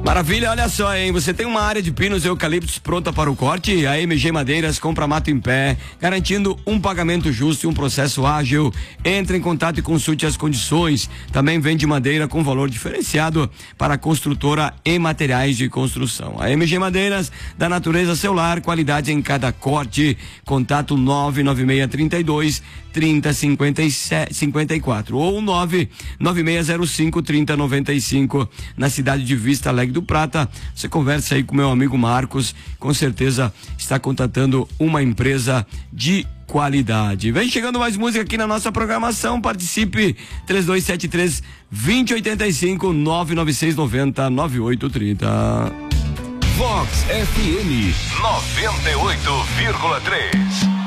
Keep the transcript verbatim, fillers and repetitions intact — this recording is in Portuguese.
Maravilha, olha só, hein? Você tem uma área de pinos e eucaliptos pronta para o corte? A M G Madeiras compra mato em pé, garantindo um pagamento justo e um processo ágil. Entre em contato e consulte as condições. Também vende madeira com valor diferenciado para a construtora e materiais de construção. A M G Madeiras, da natureza celular, qualidade em cada corte. Contato nove nove seis três dois, trinta, cinquenta e sete, cinquenta e quatro ou nove nove seis zero cinco, trinta, noventa e cinco, na cidade de Vista Alegre do Prata. Você conversa aí com meu amigo Marcos, com certeza está contatando uma empresa de qualidade. Vem chegando mais música aqui na nossa programação, participe, três dois sete três, dois zero oito cinco, nove nove seis nove zero, nove oito três zero. Vox F M noventa e oito vírgula três.